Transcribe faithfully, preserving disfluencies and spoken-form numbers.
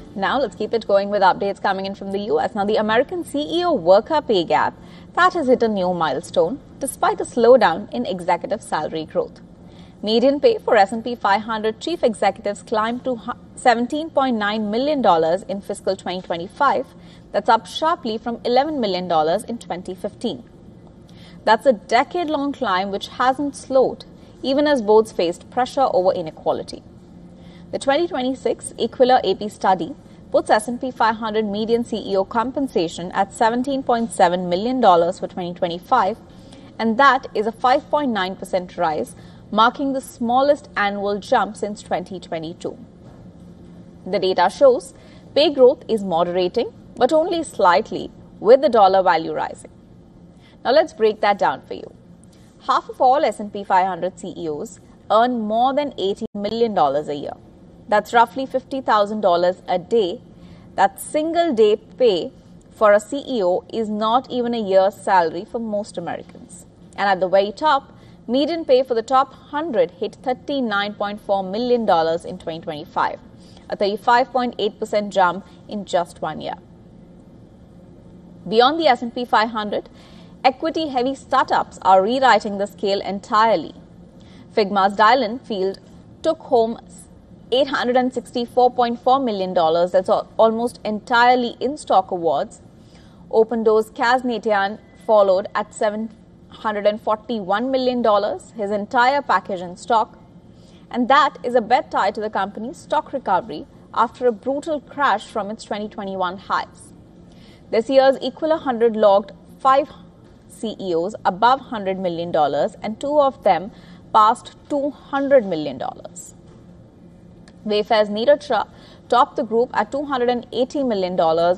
Now let's keep it going with updates coming in from the U S. Now the American C E O worker pay gap that has hit a new milestone despite a slowdown in executive salary growth. Median pay for S and P five hundred chief executives climbed to seventeen point nine million dollars in fiscal twenty twenty-five. That's up sharply from eleven million dollars in twenty fifteen. That's a decade-long climb which hasn't slowed, even as boards faced pressure over inequality. The twenty twenty-six Equilar A P study puts S and P five hundred median C E O compensation at seventeen point seven million dollars for twenty twenty-five, and that is a five point nine percent rise, marking the smallest annual jump since twenty twenty-two. The data shows pay growth is moderating, but only slightly, with the dollar value rising. Now let's break that down for you. Half of all S and P five hundred C E Os earn more than eighty million dollars a year. That's roughly fifty thousand dollars a day. That single day pay for a C E O is not even a year's salary for most Americans. And at the very top, median pay for the top one hundred hit thirty-nine point four million dollars in twenty twenty-five, a thirty-five point eight percent jump in just one year. Beyond the S and P five hundred, equity-heavy startups are rewriting the scale entirely. Figma's Dylan Field took home eight hundred sixty-four point four million dollars, that's almost entirely in stock awards. OpenDoor's Kaz Netian followed at seven hundred forty-one million dollars, his entire package in stock. And that is a bet tied to the company's stock recovery after a brutal crash from its twenty twenty-one highs. This year's Equilar one hundred logged five C E Os above one hundred million dollars, and two of them passed two hundred million dollars. Wayfair's Neeraj Shah topped the group at two hundred eighty million dollars,